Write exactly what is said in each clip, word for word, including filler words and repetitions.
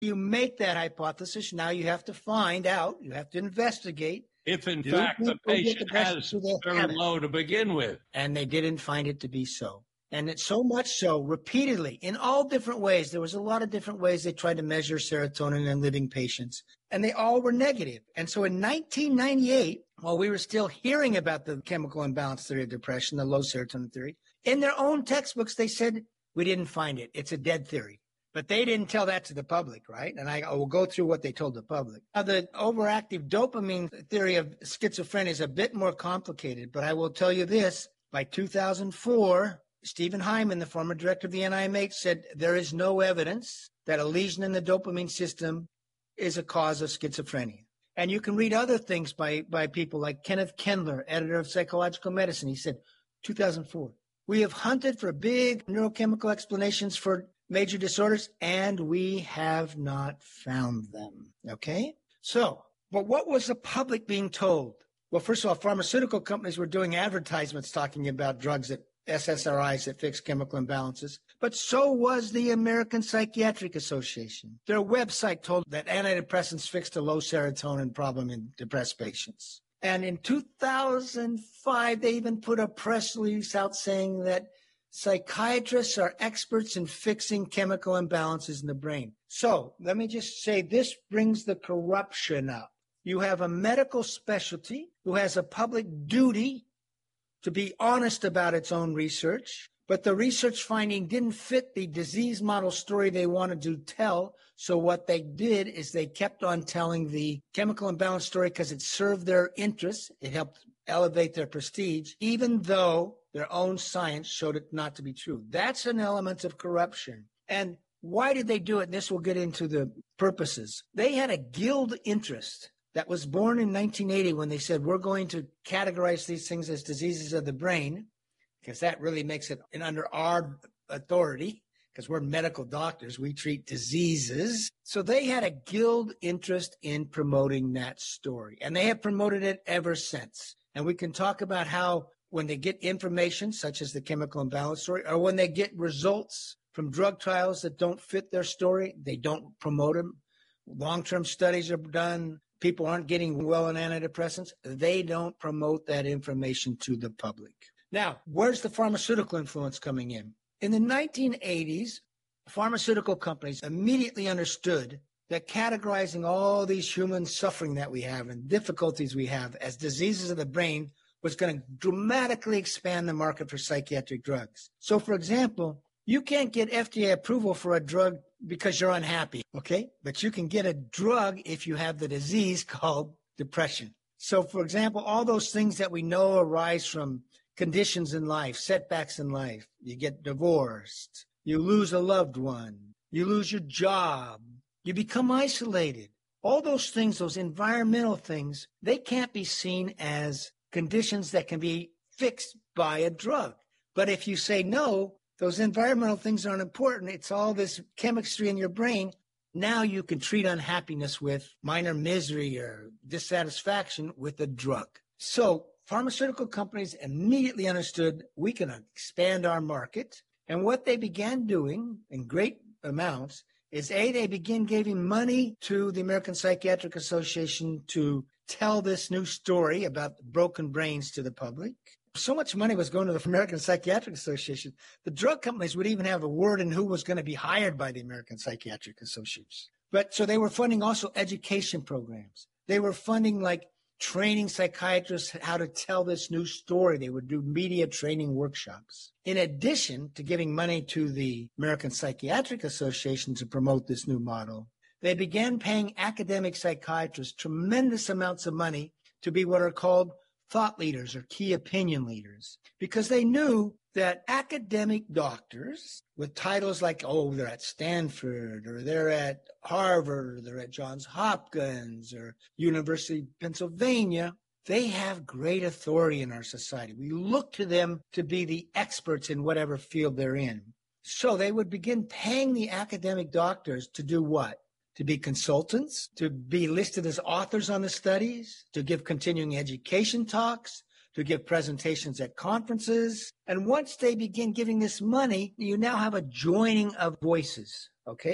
You make that hypothesis. Now you have to find out, you have to investigate. If, in fact, the patient has very low to begin with. And they didn't find it to be so. And it's so much so, repeatedly, in all different ways. There was a lot of different ways they tried to measure serotonin in living patients, and they all were negative. And so in nineteen ninety-eight, while we were still hearing about the chemical imbalance theory of depression, the low serotonin theory, in their own textbooks, they said, we didn't find it. It's a dead theory. But they didn't tell that to the public, right? And I, I will go through what they told the public. Now, the overactive dopamine theory of schizophrenia is a bit more complicated, but I will tell you this. By two thousand four, Stephen Hyman, the former director of the N I M H, said there is no evidence that a lesion in the dopamine system is a cause of schizophrenia. And you can read other things by, by people like Kenneth Kendler, editor of Psychological Medicine. He said, two thousand four, we have hunted for big neurochemical explanations for major disorders, and we have not found them. Okay? So, but what was the public being told? Well, first of all, pharmaceutical companies were doing advertisements talking about drugs that S S R Is that fix chemical imbalances, but so was the American Psychiatric Association. Their website told that antidepressants fixed a low serotonin problem in depressed patients. And in two thousand five, they even put a press release out saying that psychiatrists are experts in fixing chemical imbalances in the brain. So let me just say this brings the corruption up. You have a medical specialty who has a public duty to be honest about its own research, but the research finding didn't fit the disease model story they wanted to tell. So what they did is they kept on telling the chemical imbalance story because it served their interests. It helped elevate their prestige, even though their own science showed it not to be true. That's an element of corruption. And why did they do it? And this will get into the purposes. They had a guild interest that was born in nineteen eighty when they said, we're going to categorize these things as diseases of the brain, because that really makes it under our authority, because we're medical doctors. We treat diseases. So they had a guild interest in promoting that story, and they have promoted it ever since. And we can talk about how when they get information, such as the chemical imbalance story, or when they get results from drug trials that don't fit their story, they don't promote them. Long-term studies are done. People aren't getting well on antidepressants. They don't promote that information to the public. Now, where's the pharmaceutical influence coming in? In the nineteen eighties, pharmaceutical companies immediately understood that categorizing all these human suffering that we have and difficulties we have as diseases of the brain was going to dramatically expand the market for psychiatric drugs. So, for example, you can't get F D A approval for a drug because you're unhappy, okay? But you can get a drug if you have the disease called depression. So, for example, all those things that we know arise from conditions in life, setbacks in life, you get divorced, you lose a loved one, you lose your job, you become isolated. All those things, those environmental things, they can't be seen as conditions that can be fixed by a drug. But if you say no, those environmental things aren't important. It's all this chemistry in your brain. Now you can treat unhappiness with minor misery or dissatisfaction with a drug. So pharmaceutical companies immediately understood we can expand our market. And what they began doing in great amounts is, A, they began giving money to the American Psychiatric Association to tell this new story about broken brains to the public. So much money was going to the American Psychiatric Association. The drug companies would even have a word in who was going to be hired by the American Psychiatric Association. But so they were funding also education programs. They were funding like training psychiatrists how to tell this new story. They would do media training workshops. In addition to giving money to the American Psychiatric Association to promote this new model, they began paying academic psychiatrists tremendous amounts of money to be what are called thought leaders or key opinion leaders, because they knew that academic doctors with titles like, oh, they're at Stanford, or they're at Harvard, or they're at Johns Hopkins, or University of Pennsylvania, they have great authority in our society. We look to them to be the experts in whatever field they're in. So they would begin paying the academic doctors to do what? To be consultants, to be listed as authors on the studies, to give continuing education talks, to give presentations at conferences. And once they begin giving this money, you now have a joining of voices, okay?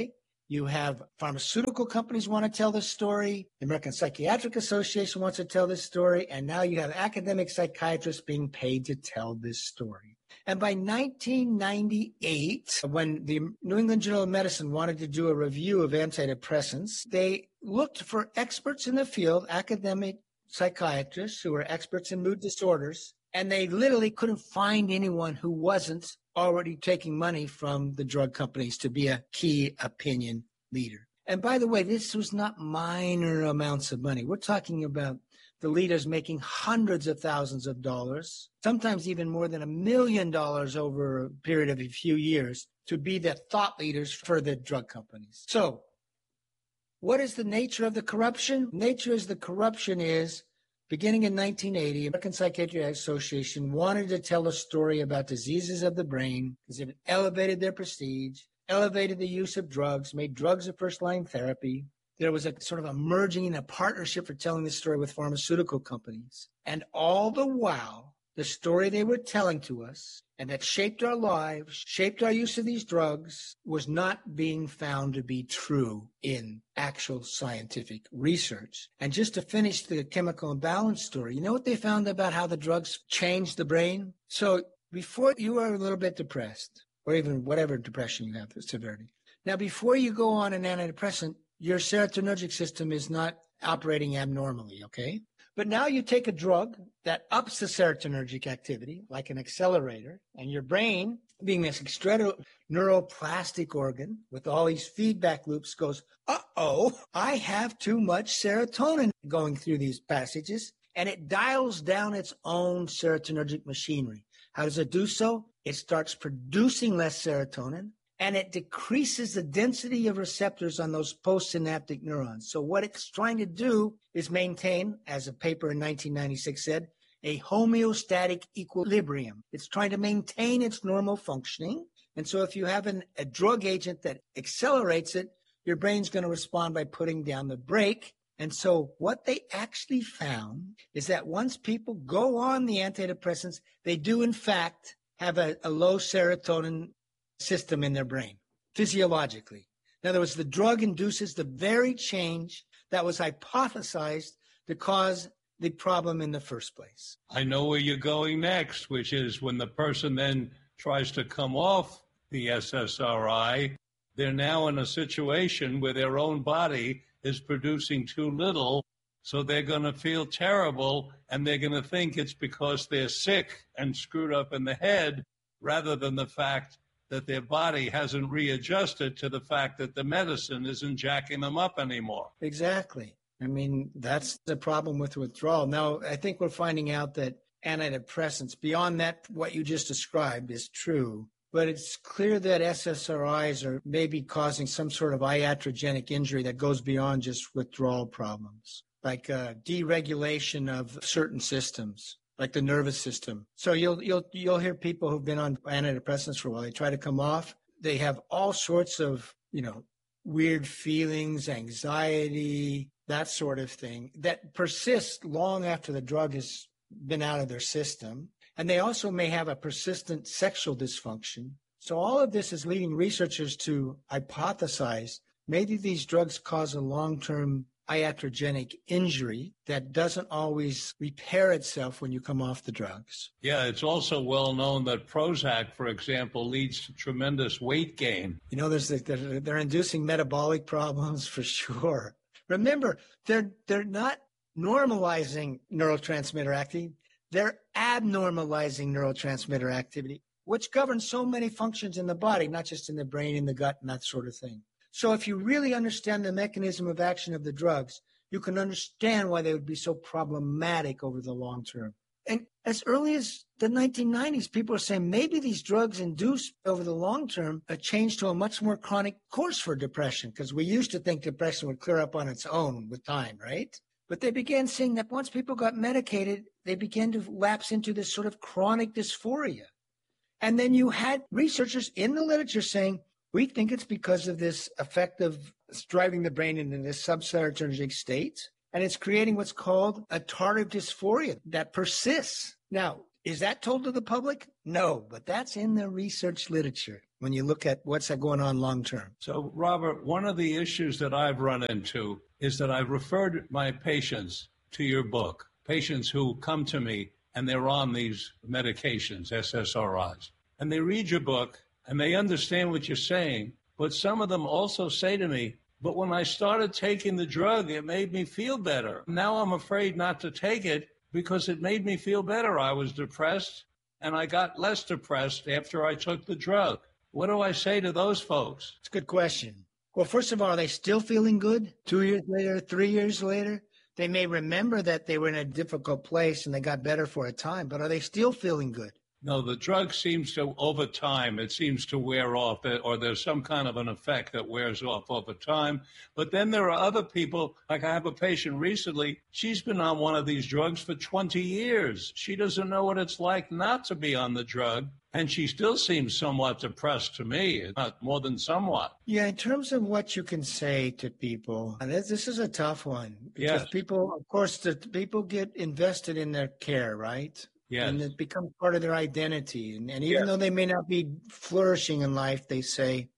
You have pharmaceutical companies want to tell this story. The American Psychiatric Association wants to tell this story. And now you have academic psychiatrists being paid to tell this story. And by nineteen ninety-eight, when the New England Journal of Medicine wanted to do a review of antidepressants, they looked for experts in the field, academic psychiatrists who were experts in mood disorders, and they literally couldn't find anyone who wasn't already taking money from the drug companies to be a key opinion leader. And by the way, this was not minor amounts of money. We're talking about the leaders making hundreds of thousands of dollars, sometimes even more than a million dollars over a period of a few years to be the thought leaders for the drug companies. So what is the nature of the corruption? Nature is the corruption is, beginning in nineteen eighty, American Psychiatric Association wanted to tell a story about diseases of the brain because it elevated their prestige, elevated the use of drugs, made drugs a first-line therapy. There was a sort of a merging and a partnership for telling this story with pharmaceutical companies. And all the while, the story they were telling to us and that shaped our lives, shaped our use of these drugs, was not being found to be true in actual scientific research. And just to finish the chemical imbalance story, you know what they found about how the drugs changed the brain? So before you are a little bit depressed, or even whatever depression you have, the severity. Now, before you go on an antidepressant, your serotonergic system is not operating abnormally, okay? But now you take a drug that ups the serotonergic activity, like an accelerator, and your brain, being this extra neuroplastic organ with all these feedback loops, goes, uh-oh, I have too much serotonin going through these passages, and it dials down its own serotonergic machinery. How does it do so? It starts producing less serotonin, and it decreases the density of receptors on those postsynaptic neurons. So what it's trying to do is maintain, as a paper in nineteen ninety-six said, a homeostatic equilibrium. It's trying to maintain its normal functioning. And so if you have an, a drug agent that accelerates it, your brain's going to respond by putting down the brake. And so what they actually found is that once people go on the antidepressants, they do, in fact, have a, a low serotonin system in their brain, physiologically. In other words, the drug induces the very change that was hypothesized to cause the problem in the first place. I know where you're going next, which is when the person then tries to come off the S S R I, they're now in a situation where their own body is producing too little, so they're going to feel terrible, and they're going to think it's because they're sick and screwed up in the head, rather than the fact that their body hasn't readjusted to the fact that the medicine isn't jacking them up anymore. Exactly. I mean, that's the problem with withdrawal. Now, I think we're finding out that antidepressants, beyond that, what you just described is true, but it's clear that S S R Is are maybe causing some sort of iatrogenic injury that goes beyond just withdrawal problems, like uh, deregulation of certain systems, like the nervous system. So you'll you'll you'll hear people who've been on antidepressants for a while. They try to come off. They have all sorts of, you know, weird feelings, anxiety, that sort of thing that persists long after the drug has been out of their system. And they also may have a persistent sexual dysfunction. So all of this is leading researchers to hypothesize maybe these drugs cause a long-term iatrogenic injury that doesn't always repair itself when you come off the drugs. Yeah, it's also well known that Prozac, for example, leads to tremendous weight gain. You know, there's they're, they're inducing metabolic problems for sure. Remember, they're they're not normalizing neurotransmitter activity. They're abnormalizing neurotransmitter activity, which governs so many functions in the body, not just in the brain, in the gut, and that sort of thing. So if you really understand the mechanism of action of the drugs, you can understand why they would be so problematic over the long term. And as early as the nineteen nineties, people are saying maybe these drugs induce over the long term a change to a much more chronic course for depression, because we used to think depression would clear up on its own with time, right? But they began seeing that once people got medicated, they began to lapse into this sort of chronic dysphoria. And then you had researchers in the literature saying, we think it's because of this effect of driving the brain into this subserotonergic state, and it's creating what's called a tardive dysphoria that persists. Now, is that told to the public? No, but that's in the research literature. when you look at what's going on long term. So, Robert, one of the issues that I've run into is that I've referred my patients to your book, patients who come to me and they're on these medications, S S R Is. And they read your book and they understand what you're saying. But some of them also say to me, but when I started taking the drug, it made me feel better. Now I'm afraid not to take it because it made me feel better. I was depressed and I got less depressed after I took the drug. What do I say to those folks? It's a good question. Well, first of all, are they still feeling good two years later, three years later? They may remember that they were in a difficult place and they got better for a time, but are they still feeling good? No, the drug seems to, over time, it seems to wear off, or there's some kind of an effect that wears off over time. But then there are other people, like I have a patient recently, she's been on one of these drugs for twenty years. She doesn't know what it's like not to be on the drug, and she still seems somewhat depressed to me, not more than somewhat. Yeah, in terms of what you can say to people, and this, this is a tough one. Because Yes. people, of course, the people get invested in their care, right? Yes. And it becomes part of their identity. And, and even Yes. though they may not be flourishing in life, they say,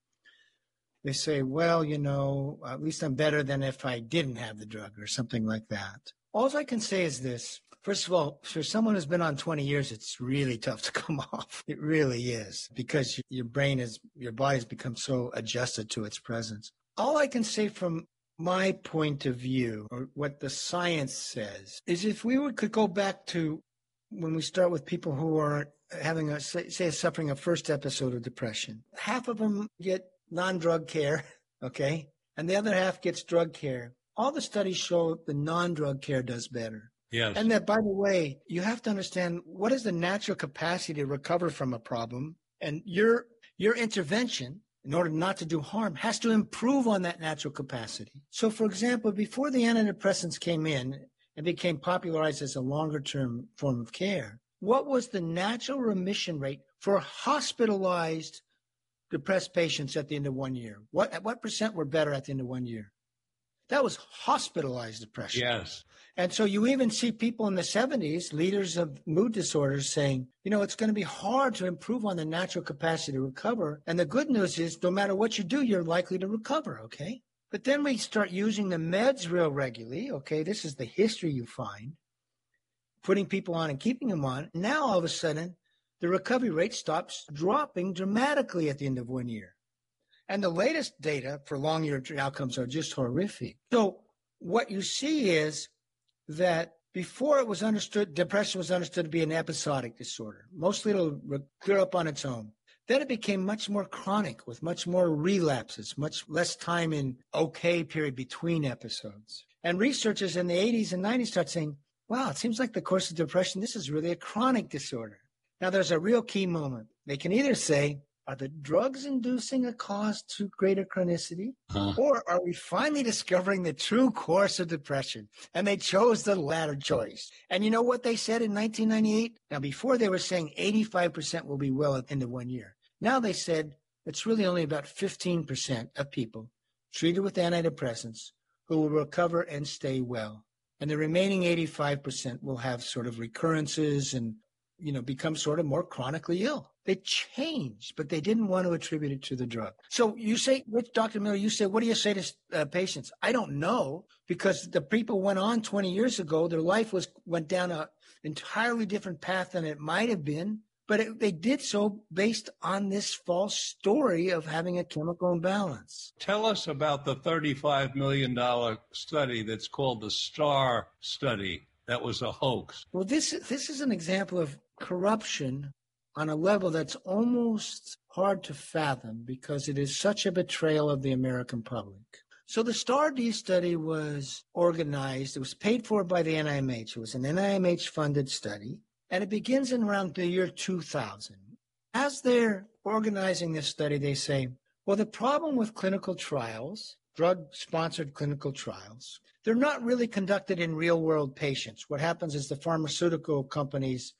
they say, well, you know, at least I'm better than if I didn't have the drug or something like that. All I can say is this. First of all, for someone who's been on twenty years, it's really tough to come off. It really is, because your brain is, your body's become so adjusted to its presence. All I can say from my point of view, or what the science says, is if we would, could go back to when we start with people who are having a, say, say suffering a first episode of depression, half of them get non-drug care, okay? And the other half gets drug care. All the studies show the non-drug care does better. Yes. And that, by the way, you have to understand what is the natural capacity to recover from a problem. And your, your intervention, in order not to do harm, has to improve on that natural capacity. So, for example, before the antidepressants came in, and became popularized as a longer-term form of care, what was the natural remission rate for hospitalized depressed patients at the end of one year? What what percent were better at the end of one year? That was hospitalized depression. Yes. And so you even see people in the seventies, leaders of mood disorders, saying, you know, it's going to be hard to improve on the natural capacity to recover. And the good news is, no matter what you do, you're likely to recover, okay? But then we start using the meds real regularly. Okay, this is the history you find, putting people on and keeping them on. Now, all of a sudden, the recovery rate stops dropping dramatically at the end of one year. And the latest data for long-year outcomes are just horrific. So what you see is that before it was understood, depression was understood to be an episodic disorder. Mostly it'll clear up on its own. Then it became much more chronic with much more relapses, much less time in okay period between episodes. And researchers in the eighties and nineties start saying, wow, it seems like the course of depression, this is really a chronic disorder. Now there's a real key moment. They can either say, are the drugs inducing a cause to greater chronicity? Huh. Or are we finally discovering the true course of depression? And they chose the latter choice. And you know what they said in nineteen ninety-eight? Now, before they were saying eighty-five percent will be well at the end of one year. Now they said it's really only about fifteen percent of people treated with antidepressants who will recover and stay well. And the remaining eighty-five percent will have sort of recurrences and, you know, become sort of more chronically ill. They changed, but they didn't want to attribute it to the drug. So you say, Doctor Miller, you say, what do you say to uh, patients? I don't know, because the people went on twenty years ago. Their life was went down an entirely different path than it might have been. But it, they did so based on this false story of having a chemical imbalance. Tell us about the thirty-five million dollars study that's called the STAR study. That was a hoax. Well, this, this is an example of corruption on a level that's almost hard to fathom because it is such a betrayal of the American public. So the STAR-D study was organized. It was paid for by the N I M H. It was an N I M H-funded study. And it begins in around the year two thousand. As they're organizing this study, they say, well, the problem with clinical trials, drug-sponsored clinical trials, they're not really conducted in real-world patients. What happens is the pharmaceutical companies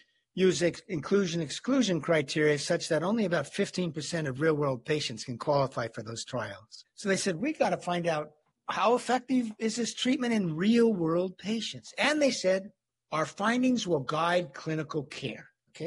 use ex- inclusion-exclusion criteria such that only about fifteen percent of real-world patients can qualify for those trials. So they said, we got to find out how effective is this treatment in real-world patients. And they said, our findings will guide clinical care, okay?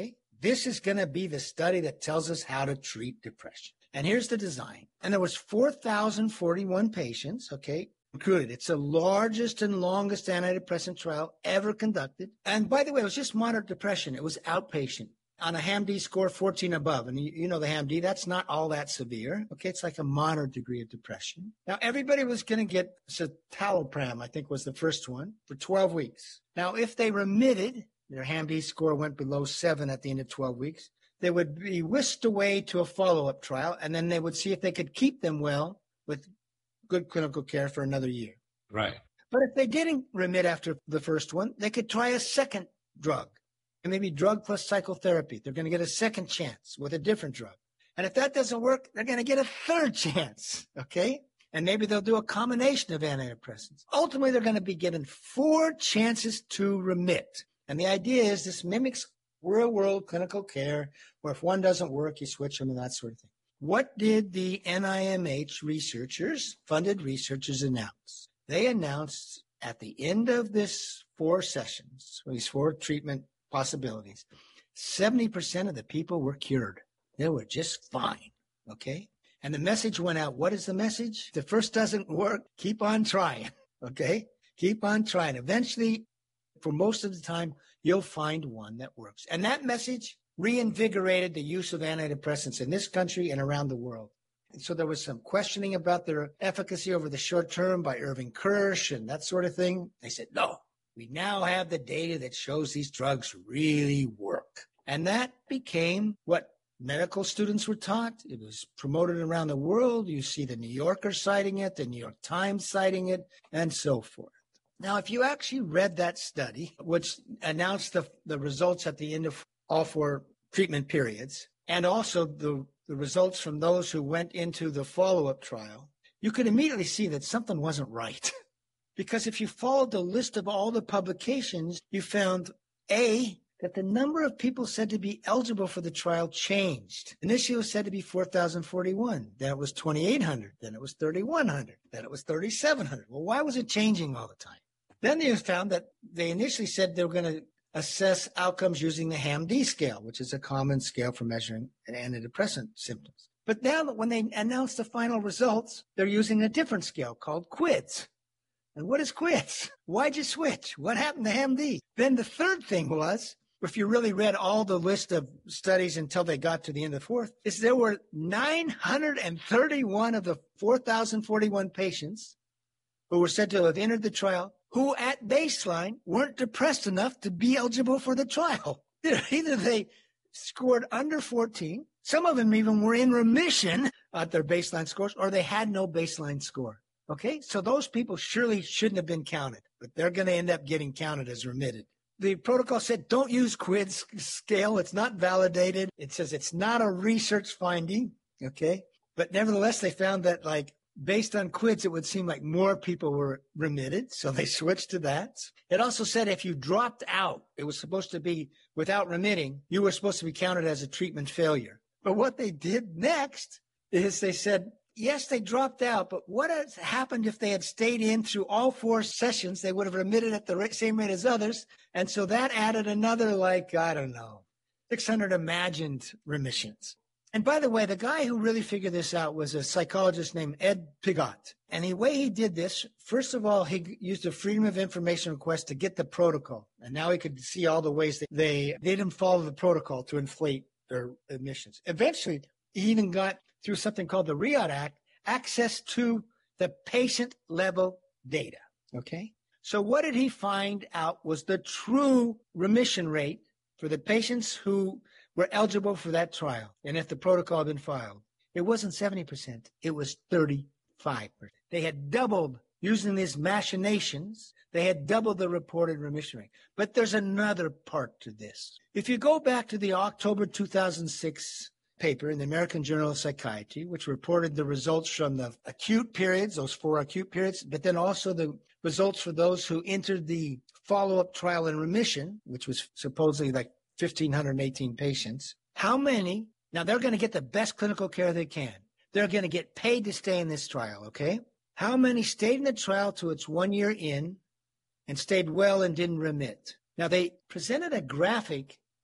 this is going to be the study that tells us how to treat depression. And here's the design. And there was four thousand forty-one patients, okay, recruited. It's the largest and longest antidepressant trial ever conducted. And by the way, it was just moderate depression. It was outpatient on a HAM-D score fourteen above. And you, you know the HAM-D, that's not all that severe. Okay, it's like a moderate degree of depression. Now, everybody was going to get citalopram, I think was the first one, for twelve weeks. Now, if they remitted, their HAM-D score went below seven at the end of twelve weeks, they would be whisked away to a follow-up trial, and then they would see if they could keep them well with good clinical care for another year. Right. But if they didn't remit after the first one, they could try a second drug, and maybe drug plus psychotherapy. They're going to get a second chance with a different drug. And if that doesn't work, they're going to get a third chance, okay? And maybe they'll do a combination of antidepressants. Ultimately, they're going to be given four chances to remit. And the idea is this mimics real-world clinical care, where if one doesn't work, you switch them and that sort of thing. What did the N I M H researchers, funded researchers, announce? They announced at the end of this four sessions, these four treatment possibilities, seventy percent of the people were cured. They were just fine, okay? And the message went out. What is the message? If the first doesn't work, keep on trying, okay? Keep on trying. Eventually, for most of the time, you'll find one that works. And that message reinvigorated the use of antidepressants in this country and around the world. And so there was some questioning about their efficacy over the short term by Irving Kirsch and that sort of thing. They said, no, we now have the data that shows these drugs really work. And that became what medical students were taught. It was promoted around the world. You see the New Yorker citing it, the New York Times citing it, and so forth. Now, if you actually read that study, which announced the, the results at the end of all four treatment periods, and also the, the results from those who went into the follow-up trial, you could immediately see that something wasn't right. Because if you followed the list of all the publications, you found, A, that the number of people said to be eligible for the trial changed. Initially, it was said to be four thousand forty-one. Then it was twenty-eight hundred. Then it was thirty-one hundred. Then it was thirty-seven hundred. Well, why was it changing all the time? Then they found that they initially said they were going to assess outcomes using the HAM-D scale, which is a common scale for measuring antidepressant symptoms. But now that when they announced the final results, they're using a different scale called QIDS. And what is QIDS? Why'd you switch? What happened to HAM-D? Then the third thing was, if you really read all the list of studies until they got to the end of the fourth, is there were nine hundred thirty-one of the four thousand forty-one patients who were said to have entered the trial who at baseline weren't depressed enough to be eligible for the trial. Either they scored under fourteen, some of them even were in remission at their baseline scores, or they had no baseline score. Okay, so those people surely shouldn't have been counted, but they're going to end up getting counted as remitted. The protocol said don't use QIDS scale. It's not validated. It says it's not a research finding, okay? But nevertheless, they found that, like, based on QIDS, it would seem like more people were remitted, so they switched to that. It also said if you dropped out, it was supposed to be without remitting, you were supposed to be counted as a treatment failure. But what they did next is they said, yes, they dropped out, but what has happened if they had stayed in through all four sessions? They would have remitted at the same rate as others. And so that added another, like, I don't know, six hundred imagined remissions. And by the way, the guy who really figured this out was a psychologist named Ed Pigot. And the way he did this, first of all, he used a Freedom of Information request to get the protocol. And now he could see all the ways that they, they didn't follow the protocol to inflate their admissions. Eventually, he even got, through something called the RIAD Act, access to the patient-level data, okay? So what did he find out was the true remission rate for the patients who were eligible for that trial, and if the protocol had been filed? It wasn't seventy percent, it was thirty-five percent. They had doubled, using these machinations, they had doubled the reported remission rate. But there's another part to this. If you go back to the October two thousand six paper in the American Journal of Psychiatry, which reported the results from the acute periods, those four acute periods, but then also the results for those who entered the follow-up trial in remission, which was supposedly like one thousand five hundred eighteen patients. How many? Now, they're going to get the best clinical care they can. They're going to get paid to stay in this trial, okay? How many stayed in the trial to its one year in and stayed well and didn't remit? Now, they presented a graphic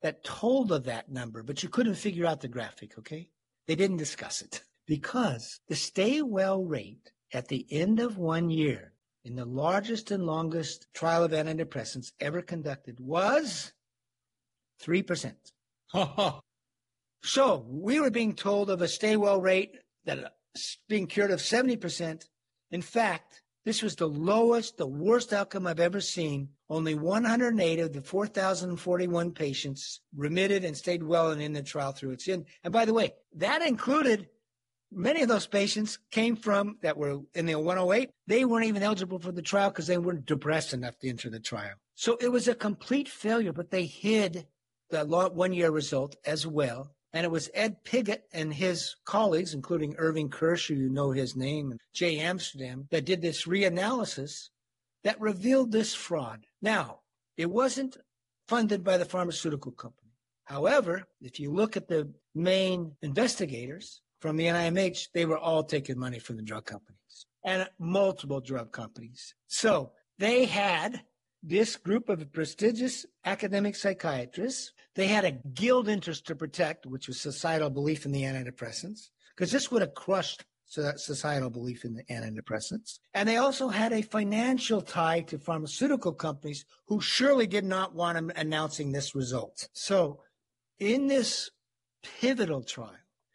that told of that number, but you couldn't figure out the graphic, okay? They didn't discuss it because the stay well rate at the end of one year in the largest and longest trial of antidepressants ever conducted was three percent. So we were being told of a stay well rate that being cured of seventy percent. In fact, this was the lowest, the worst outcome I've ever seen. Only one hundred eight of the four thousand forty-one patients remitted and stayed well and in the trial through its end. And by the way, that included many of those patients came from that were in the one oh eight. They weren't even eligible for the trial because they weren't depressed enough to enter the trial. So it was a complete failure, but they hid the one-year result as well. And it was Ed Piggott and his colleagues, including Irving Kirsch, you know his name, and Jay Amsterdam, that did this reanalysis that revealed this fraud. Now, it wasn't funded by the pharmaceutical company. However, if you look at the main investigators from the N I M H, they were all taking money from the drug companies and multiple drug companies. So they had this group of prestigious academic psychiatrists. They had a guild interest to protect, which was societal belief in the antidepressants, because this would have crushed societal belief in the antidepressants. And they also had a financial tie to pharmaceutical companies who surely did not want them announcing this result. So in this pivotal trial,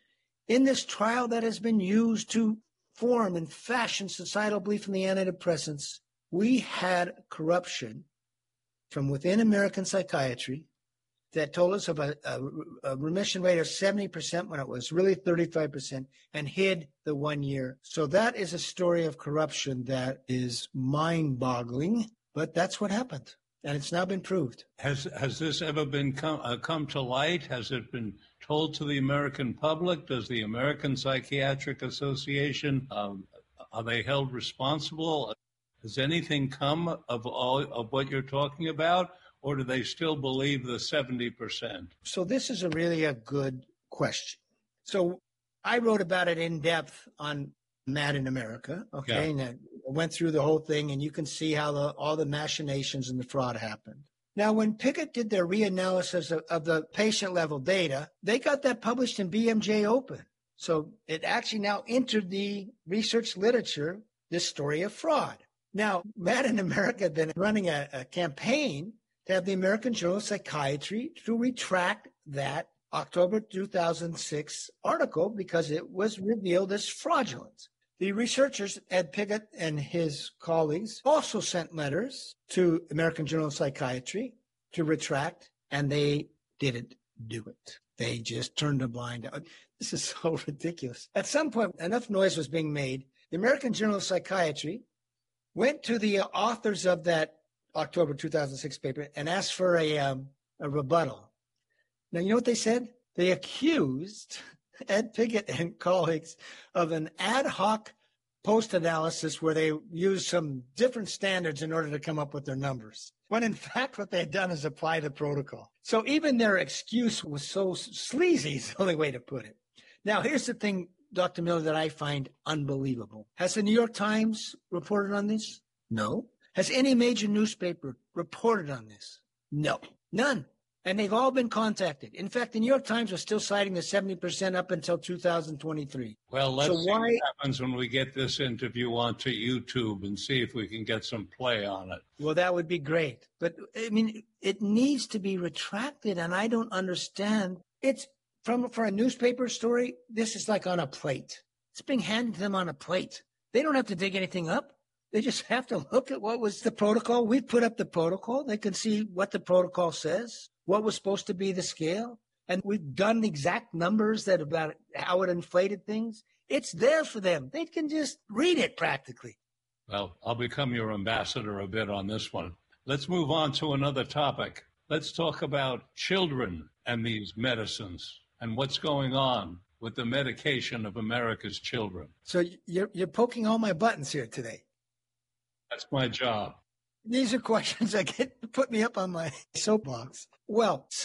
in this trial that has been used to form and fashion societal belief in the antidepressants, we had corruption from within American psychiatry that told us of a, a, a remission rate of seventy percent when it was really thirty-five percent and hid the one year. So that is a story of corruption that is mind-boggling, but that's what happened. And it's now been proved. Has has this ever been come, uh, come to light? Has it been told to the American public? Does the American Psychiatric Association, um, are they held responsible? Has anything come of all of what you're talking about? Or do they still believe the seventy percent? So this is a really a good question. So I wrote about it in depth on Mad in America, okay? Yeah. And I went through the whole thing, and you can see how the, all the machinations and the fraud happened. Now, when Piggott did their reanalysis of, of the patient-level data, they got that published in B M J Open. So it actually now entered the research literature, this story of fraud. Now, Mad in America had been running a, a campaign to have the American Journal of Psychiatry to retract that October two thousand six article because it was revealed as fraudulent. The researchers, Ed Piggott and his colleagues, also sent letters to American Journal of Psychiatry to retract, and they didn't do it. They just turned a blind eye. This is so ridiculous. At some point, enough noise was being made. The American Journal of Psychiatry went to the authors of that October two thousand six paper and asked for a, um, a rebuttal. Now, you know what they said? They accused Ed Piggott and colleagues of an ad hoc post-analysis where they used some different standards in order to come up with their numbers, when in fact what they had done is apply the protocol. So even their excuse was so sleazy is the only way to put it. Now, here's the thing, Doctor Miller, that I find unbelievable. Has the New York Times reported on this? No. Has any major newspaper reported on this? No. None. And they've all been contacted. In fact, the New York Times was still citing the seventy percent up until two thousand twenty-three. Well, let's so see why, what happens when we get this interview onto YouTube and see if we can get some play on it. Well, that would be great. But, I mean, it needs to be retracted, and I don't understand. It's from for a newspaper story, this is like on a plate. It's being handed to them on a plate. They don't have to dig anything up. They just have to look at what was the protocol. We put up the protocol. They can see what the protocol says, what was supposed to be the scale. And we've done the exact numbers that about how it inflated things. It's there for them. They can just read it practically. Well, I'll become your ambassador a bit on this one. Let's move on to another topic. Let's talk about children and these medicines and what's going on with the medication of America's children. So you're, you're poking all my buttons here today. That's my job. These are questions that get put me up on my soapbox. Well, so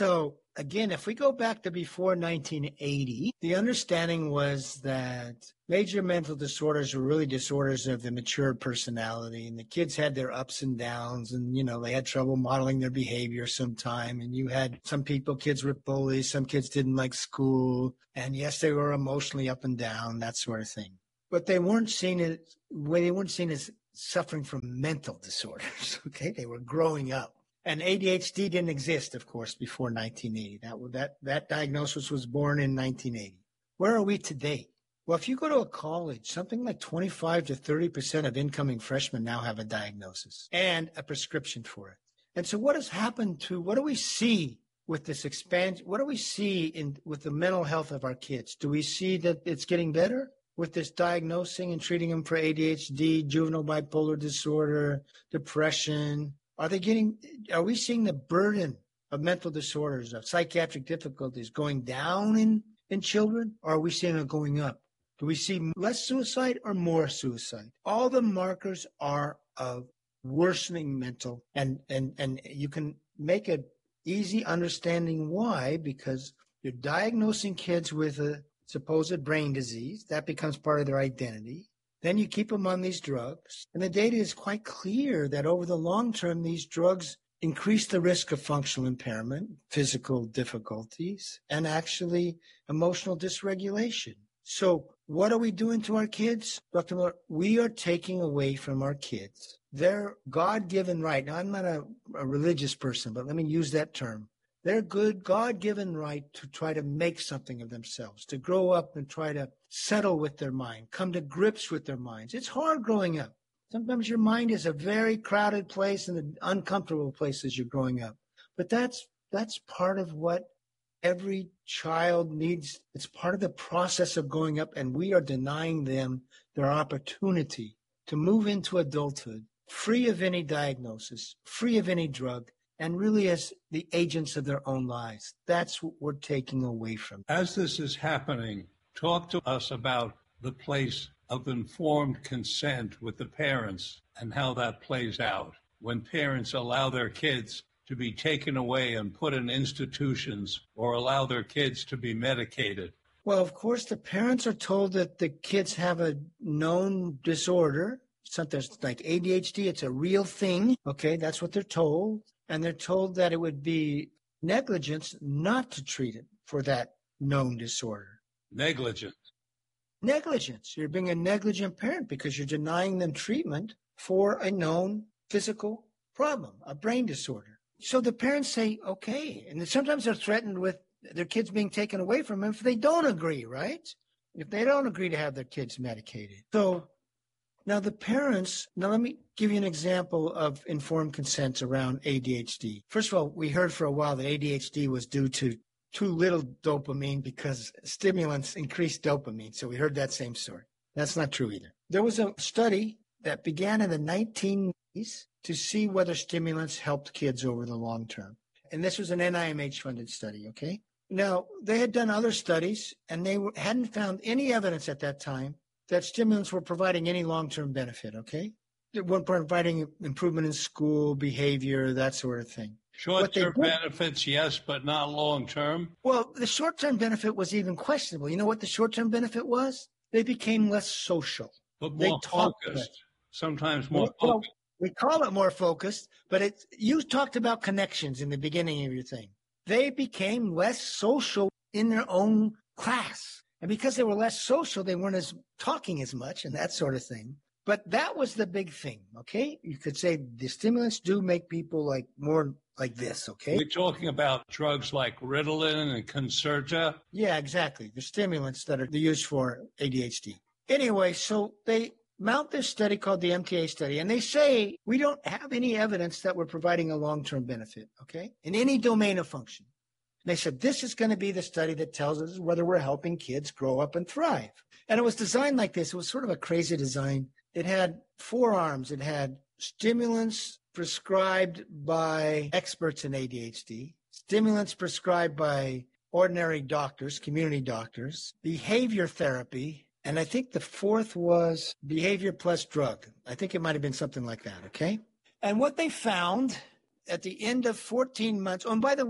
again, if we go back to before nineteen eighty, the understanding was that major mental disorders were really disorders of the mature personality, and the kids had their ups and downs, and, you know, they had trouble modeling their behavior sometime, and you had some people, kids were bullies, some kids didn't like school, and yes, they were emotionally up and down, that sort of thing. But they weren't seen as, well, they weren't seen as suffering from mental disorders, okay? They were growing up. And A D H D didn't exist, of course, before nineteen eighty. That, that, that diagnosis was born in nineteen eighty. Where are we today? Well, if you go to a college, something like twenty-five to thirty percent of incoming freshmen now have a diagnosis and a prescription for it. And so what has happened to, what do we see with this expansion? What do we see in with the mental health of our kids? Do we see that it's getting better with this diagnosing and treating them for A D H D, juvenile bipolar disorder, depression? Are they getting, are we seeing the burden of mental disorders, of psychiatric difficulties going down in, in children? Or are we seeing it going up? Do we see less suicide or more suicide? All the markers are of worsening mental, and, and, and you can make an easy understanding why, because you're diagnosing kids with a supposed brain disease. That becomes part of their identity. Then you keep them on these drugs. And the data is quite clear that over the long term, these drugs increase the risk of functional impairment, physical difficulties, and actually emotional dysregulation. So what are we doing to our kids? Doctor Miller, we are taking away from our kids their God-given right. Now, I'm not a, a religious person, but let me use that term. Their good God-given right to try to make something of themselves, to grow up and try to settle with their mind, come to grips with their minds. It's hard growing up. Sometimes your mind is a very crowded place and an uncomfortable place as you're growing up. But that's that's part of what every child needs. It's part of the process of growing up, and we are denying them their opportunity to move into adulthood, free of any diagnosis, free of any drug, and really as the agents of their own lives. That's what we're taking away from them. As this is happening, talk to us about the place of informed consent with the parents and how that plays out when parents allow their kids to be taken away and put in institutions or allow their kids to be medicated. Well, of course, the parents are told that the kids have a known disorder, something like A D H D. It's a real thing. Okay, that's what they're told. And they're told that it would be negligence not to treat it for that known disorder. Negligence. Negligence. You're being a negligent parent because you're denying them treatment for a known physical problem, a brain disorder. So the parents say, okay. And sometimes they're threatened with their kids being taken away from them if they don't agree, right? If they don't agree to have their kids medicated. So now the parents, now let me give you an example of informed consent around A D H D. First of all, we heard for a while that A D H D was due to too little dopamine because stimulants increase dopamine. So we heard that same story. That's not true either. There was a study that began in the nineteen nineties to see whether stimulants helped kids over the long term. And this was an N I M H-funded study, okay? Now, they had done other studies, and they hadn't found any evidence at that time that stimulants were providing any long-term benefit, okay? They weren't providing improvement in school, behavior, that sort of thing. Short-term benefits, yes, but not long-term? Well, the short-term benefit was even questionable. You know what the short-term benefit was? They became less social. But more focused. Sometimes more well, focused. We call it more focused, but it, you talked about connections in the beginning of your thing. They became less social in their own class. And because they were less social, they weren't as talking as much and that sort of thing. But that was the big thing, okay? You could say the stimulants do make people like more like this, okay? We're talking about drugs like Ritalin and Concerta. Yeah, exactly. The stimulants that are used for A D H D. Anyway, so they mount this study called the M T A study, and they say we don't have any evidence that we're providing a long-term benefit, okay, in any domain of function. And they said, this is going to be the study that tells us whether we're helping kids grow up and thrive. And it was designed like this. It was sort of a crazy design. It had four arms. It had stimulants prescribed by experts in A D H D, stimulants prescribed by ordinary doctors, community doctors, behavior therapy, and I think the fourth was behavior plus drug. I think it might have been something like that, okay? And what they found at the end of fourteen months, oh, and by the way,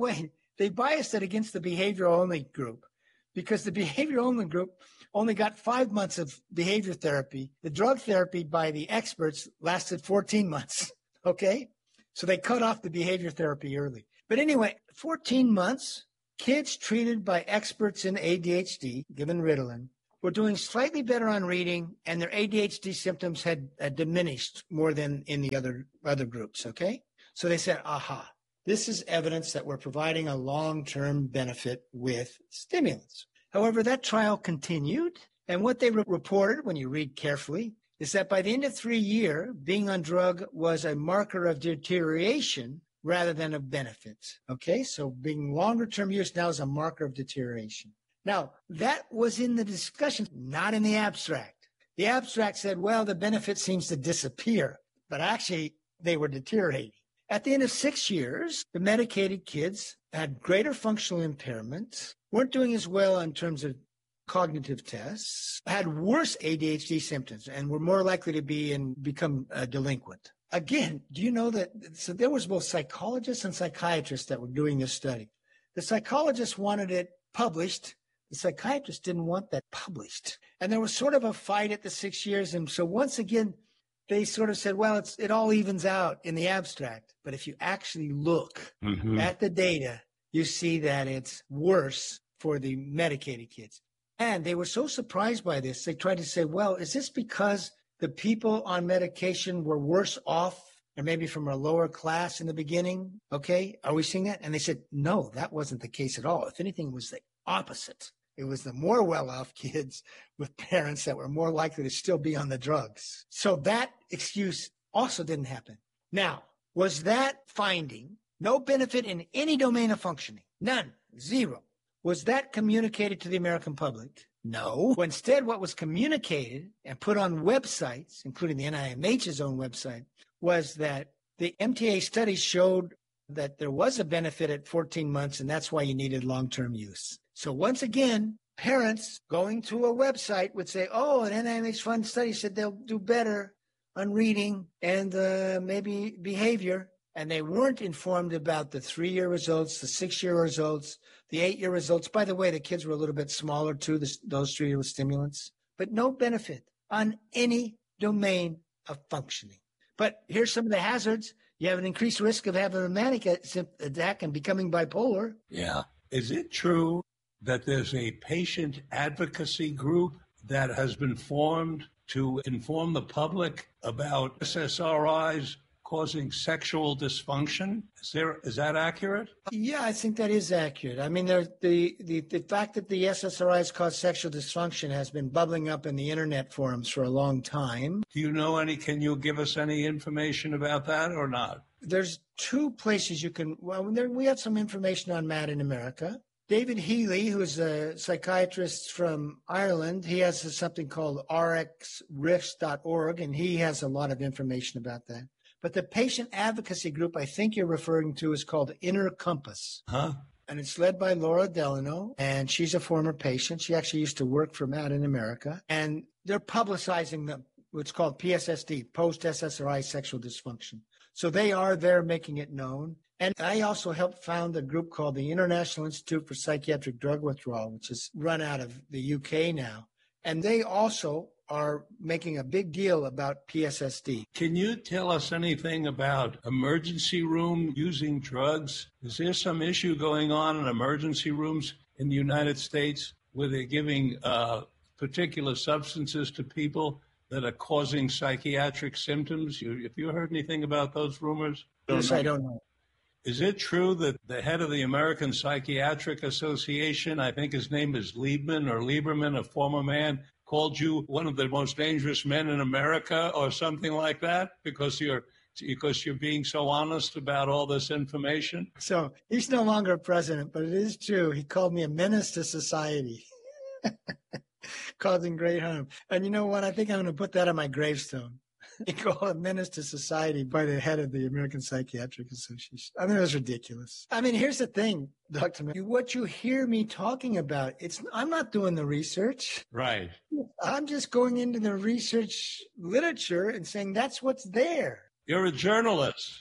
they biased it against the behavioral-only group because the behavioral-only group only got five months of behavior therapy. The drug therapy by the experts lasted fourteen months, okay? So they cut off the behavior therapy early. But anyway, fourteen months, kids treated by experts in A D H D, given Ritalin, were doing slightly better on reading, and their A D H D symptoms had, had diminished more than in the other, other groups, okay? So they said, aha, this is evidence that we're providing a long-term benefit with stimulants. However, that trial continued, and what they re- reported, when you read carefully, is that by the end of three years, being on drug was a marker of deterioration rather than of benefits, okay? So being longer-term use now is a marker of deterioration. Now, that was in the discussion, not in the abstract. The abstract said, well, the benefit seems to disappear, but actually they were deteriorating. At the end of six years, the medicated kids had greater functional impairment, weren't doing as well in terms of cognitive tests, had worse A D H D symptoms, and were more likely to be and become uh, delinquent. Again, do you know that? So there was both psychologists and psychiatrists that were doing this study. The psychologists wanted it published. The psychiatrists didn't want that published. And there was sort of a fight at the six years. And so once again, they sort of said, well, it's, it all evens out in the abstract. But if you actually look mm-hmm. at the data, you see that it's worse for the medicated kids. And they were so surprised by this, they tried to say, well, is this because the people on medication were worse off and maybe from a lower class in the beginning? Okay, are we seeing that? And they said, no, that wasn't the case at all. If anything, it was the opposite. It was the more well-off kids with parents that were more likely to still be on the drugs. So that excuse also didn't happen. Now, was that finding no benefit in any domain of functioning? None. Zero. Was that communicated to the American public? No. Instead, what was communicated and put on websites, including the N I M H's own website, was that the M T A study showed that there was a benefit at fourteen months, and that's why you needed long-term use. So once again, parents going to a website would say, oh, an N I M H fund study said they'll do better on reading and uh, maybe behavior. And they weren't informed about the three-year results, the six-year results, the eight-year results. By the way, the kids were a little bit smaller too, the, those three-year stimulants, but no benefit on any domain of functioning. But here's some of the hazards. You have an increased risk of having a manic attack and becoming bipolar. Yeah. Is it true that there's a patient advocacy group that has been formed to inform the public about S S R Is causing sexual dysfunction? Is there, is that accurate? Yeah, I think that is accurate. I mean, there, the, the, the fact that the S S R Is cause sexual dysfunction has been bubbling up in the internet forums for a long time. Do you know any, can you give us any information about that or not? There's two places you can, well, there, we have some information on Mad in America. David Healy, who is a psychiatrist from Ireland, he has something called R X riffs dot org, and he has a lot of information about that. But the patient advocacy group I think you're referring to is called Inner Compass. Huh? And it's led by Laura Delano, and she's a former patient. She actually used to work for Mad in America. And they're publicizing the, what's called P S S D, post-S S R I sexual dysfunction. So they are there making it known. And I also helped found a group called the International Institute for Psychiatric Drug Withdrawal, which is run out of the U K now. And they also are making a big deal about P S S D. Can you tell us anything about emergency room using drugs? Is there some issue going on in emergency rooms in the United States where they're giving uh, particular substances to people that are causing psychiatric symptoms? You, have you heard anything about those rumors? Yes, I don't know. Is it true that the head of the American Psychiatric Association, I think his name is Liebman or Lieberman, a former man, called you one of the most dangerous men in America or something like that because you're because you're being so honest about all this information? So he's no longer president, but it is true. He called me a menace to society, causing great harm. And you know what? I think I'm going to put that on my gravestone. He called a menace to society by the head of the American Psychiatric Association. I mean, it was ridiculous. I mean, here's the thing, Doctor Mann. What you hear me talking about, it's I'm not doing the research. Right. I'm just going into the research literature and saying that's what's there. You're a journalist.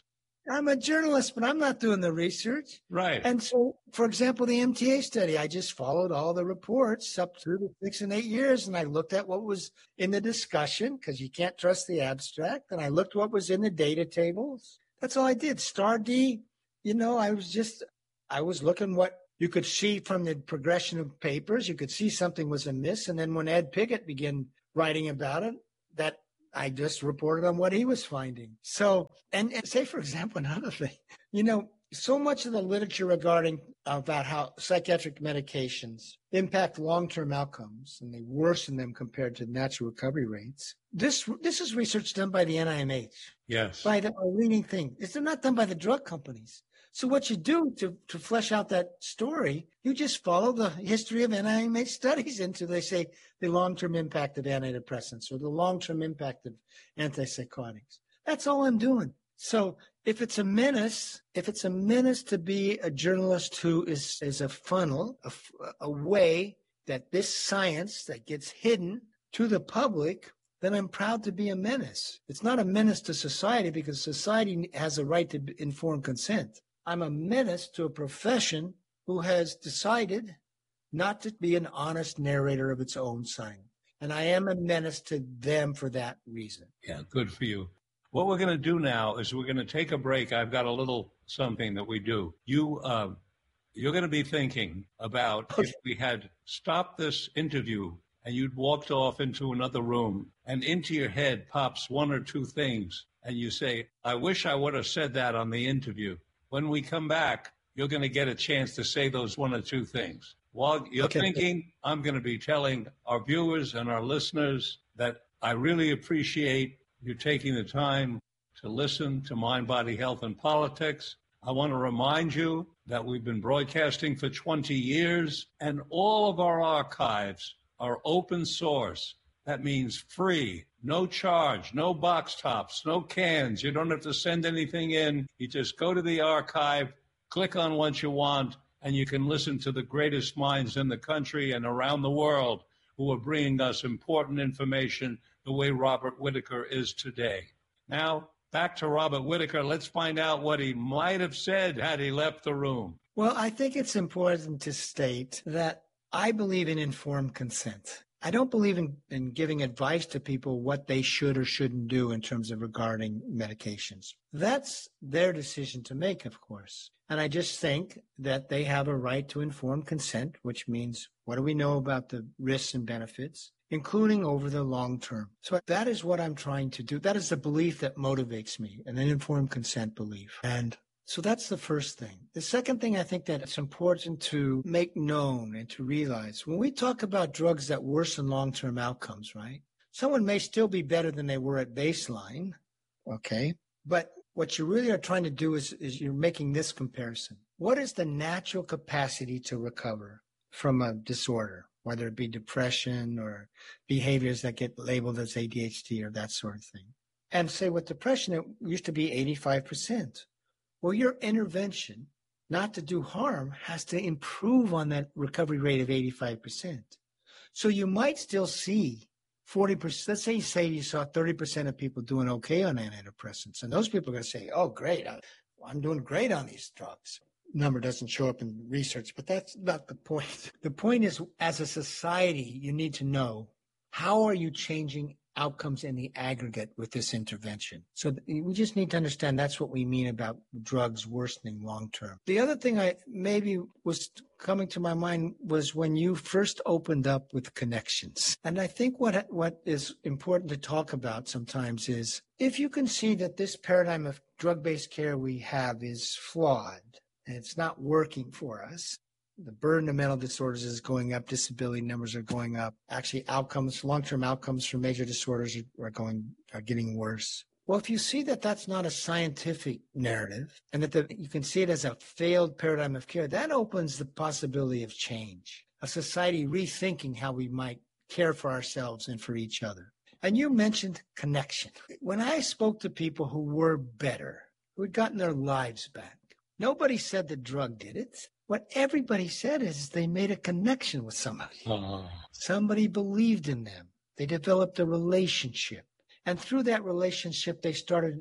I'm a journalist, but I'm not doing the research. Right. And so, for example, the M T A study, I just followed all the reports up through the six and eight years, and I looked at what was in the discussion because you can't trust the abstract, and I looked what was in the data tables. That's all I did. Star D, you know, I was just, I was looking what you could see from the progression of papers. You could see something was amiss, and then when Ed Piggott began writing about it, that I just reported on what he was finding. So, and, and say, for example, another thing, you know, so much of the literature regarding about how psychiatric medications impact long-term outcomes and they worsen them compared to natural recovery rates. This this is research done by the N I M H. Yes. By the a leading thing. It's not done by the drug companies. So what you do to, to flesh out that story, you just follow the history of N I M H studies into, they say, the long-term impact of antidepressants or the long-term impact of antipsychotics. That's all I'm doing. So if it's a menace, if it's a menace to be a journalist who is, is a funnel, a, a way that this science that gets hidden to the public, then I'm proud to be a menace. It's not a menace to society because society has a right to informed consent. I'm a menace to a profession who has decided not to be an honest narrator of its own science. And I am a menace to them for that reason. Yeah, good for you. What we're going to do now is we're going to take a break. I've got a little something that we do. You, uh, you're going to be thinking about if we had stopped this interview and you'd walked off into another room and into your head pops one or two things and you say, I wish I would have said that on the interview. When we come back, you're going to get a chance to say those one or two things. While you're okay. thinking, I'm going to be telling our viewers and our listeners that I really appreciate you taking the time to listen to Mind, Body, Health, and Politics. I want to remind you that we've been broadcasting for twenty years, and all of our archives are open source. That means free, no charge, no box tops, no cans. You don't have to send anything in. You just go to the archive, click on what you want, and you can listen to the greatest minds in the country and around the world who are bringing us important information the way Robert Whitaker is today. Now, back to Robert Whitaker. Let's find out what he might have said had he left the room. Well, I think it's important to state that I believe in informed consent. I don't believe in, in giving advice to people what they should or shouldn't do in terms of regarding medications. That's their decision to make, of course. And I just think that they have a right to informed consent, which means what do we know about the risks and benefits, including over the long term. So that is what I'm trying to do. That is the belief that motivates me, an informed consent belief. And so that's the first thing. The second thing I think that it's important to make known and to realize, when we talk about drugs that worsen long-term outcomes, right? Someone may still be better than they were at baseline, okay? But what you really are trying to do is, is you're making this comparison. What is the natural capacity to recover from a disorder, whether it be depression or behaviors that get labeled as A D H D or that sort of thing? And say with depression, it used to be eighty-five percent. Well, your intervention, not to do harm, has to improve on that recovery rate of eighty-five percent. So you might still see forty percent. Let's say you say you saw thirty percent of people doing okay on antidepressants. And those people are going to say, oh, great, I'm doing great on these drugs. Number doesn't show up in research, but that's not the point. The point is, as a society, you need to know, how are you changing outcomes in the aggregate with this intervention? So we just need to understand that's what we mean about drugs worsening long term. The other thing I maybe was coming to my mind was when you first opened up with connections. And I think what what is important to talk about sometimes is, if you can see that this paradigm of drug-based care we have is flawed and it's not working for us, the burden of mental disorders is going up. Disability numbers are going up. Actually, outcomes, long-term outcomes for major disorders are, are going, are getting worse. Well, if you see that that's not a scientific narrative and that the, you can see it as a failed paradigm of care, that opens the possibility of change, a society rethinking how we might care for ourselves and for each other. And you mentioned connection. When I spoke to people who were better, who had gotten their lives back, nobody said the drug did it. What everybody said is they made a connection with somebody. Uh-huh. Somebody believed in them. They developed a relationship. And through that relationship, they started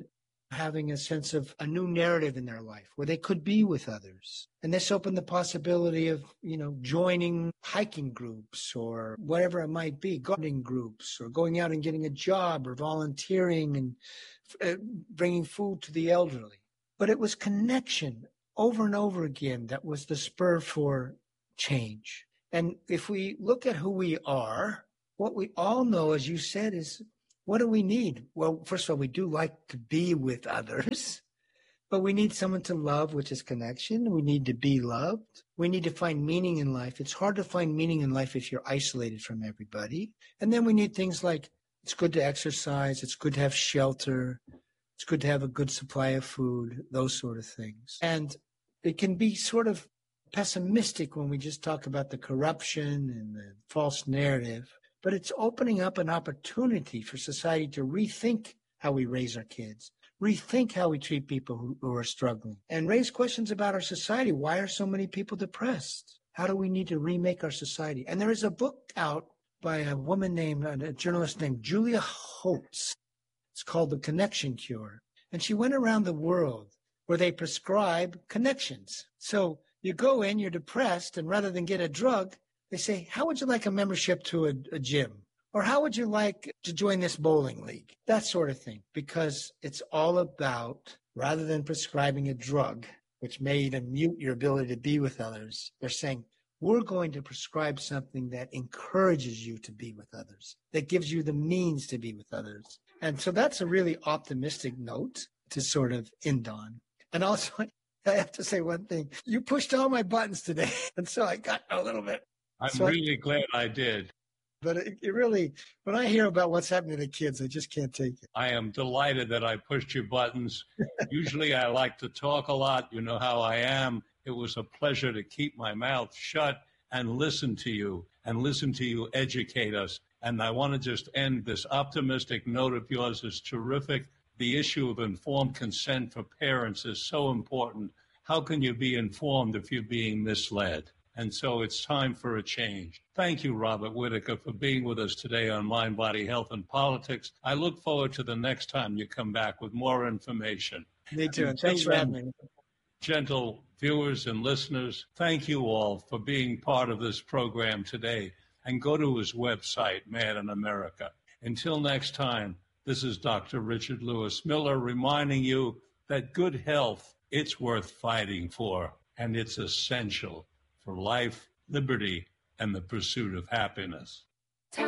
having a sense of a new narrative in their life where they could be with others. And this opened the possibility of, you know, joining hiking groups or whatever it might be, gardening groups, or going out and getting a job or volunteering and uh, bringing food to the elderly. But it was connection over and over again that was the spur for change. And if we look at who we are, what we all know, as you said, is what do we need? Well, first of all, we do like to be with others, but we need someone to love, which is connection. We need to be loved. We need to find meaning in life. It's hard to find meaning in life if you're isolated from everybody. And then we need things like it's good to exercise. It's good to have shelter. It's good to have a good supply of food, those sort of things. And it can be sort of pessimistic when we just talk about the corruption and the false narrative. But it's opening up an opportunity for society to rethink how we raise our kids, rethink how we treat people who, who are struggling, and raise questions about our society. Why are so many people depressed? How do we need to remake our society? And there is a book out by a woman named, a journalist named Julia Holtz. It's called The Connection Cure. And she went around the world where they prescribe connections. So you go in, you're depressed, and rather than get a drug, they say, how would you like a membership to a, a gym? Or how would you like to join this bowling league? That sort of thing. Because it's all about, rather than prescribing a drug, which may even mute your ability to be with others, they're saying, we're going to prescribe something that encourages you to be with others, that gives you the means to be with others. And so that's a really optimistic note to sort of end on. And also, I have to say one thing. You pushed all my buttons today. And so I got a little bit. I'm so really I, glad I did. But it, it really, when I hear about what's happening to kids, I just can't take it. I am delighted that I pushed your buttons. Usually I like to talk a lot. You know how I am. It was a pleasure to keep my mouth shut and listen to you and listen to you educate us. And I want to just end this optimistic note of yours is terrific. The issue of informed consent for parents is so important. How can you be informed if you're being misled? And so it's time for a change. Thank you, Robert Whitaker, for being with us today on Mind, Body, Health, and Politics. I look forward to the next time you come back with more information. Me too. And Thanks for having me. Gentle viewers and listeners, thank you all for being part of this program today. And go to his website, Mad in America. Until next time, this is Doctor Richard Lewis Miller reminding you that good health, it's worth fighting for, and it's essential for life, liberty, and the pursuit of happiness.